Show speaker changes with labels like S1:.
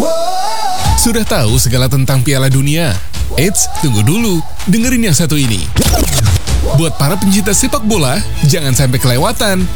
S1: Sudah tahu segala tentang Piala Dunia? Eits, tunggu dulu, dengerin yang satu ini. Buat para pencinta sepak bola, jangan sampai kelewatan.